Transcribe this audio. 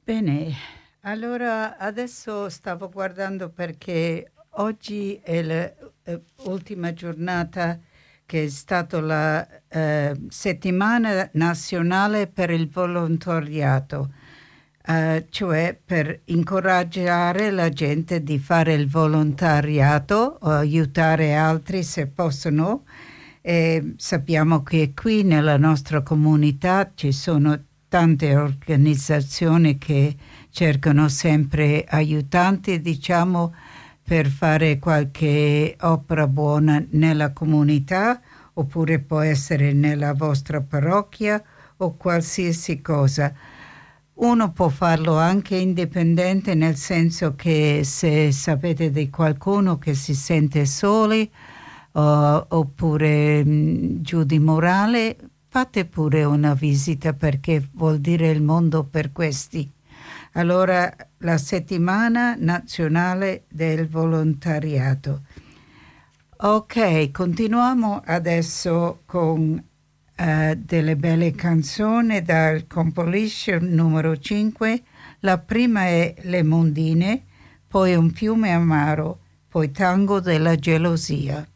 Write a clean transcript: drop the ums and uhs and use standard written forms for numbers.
Bene, allora adesso stavo guardando perché oggi è l'ultima giornata che è stata la settimana nazionale per il volontariato, cioè per incoraggiare la gente di fare il volontariato o aiutare altri se possono. E sappiamo che qui nella nostra comunità ci sono tante organizzazioni che cercano sempre aiutanti, diciamo, per fare qualche opera buona nella comunità, oppure può essere nella vostra parrocchia o qualsiasi cosa. Uno può farlo anche indipendente, nel senso che se sapete di qualcuno che si sente soli oppure giù di morale, fate pure una visita perché vuol dire il mondo per questi. Allora, la settimana nazionale del volontariato. Ok, continuiamo adesso con delle belle canzoni dal compilation numero 5. La prima è Le Mondine, poi Un fiume amaro, poi Tango della gelosia.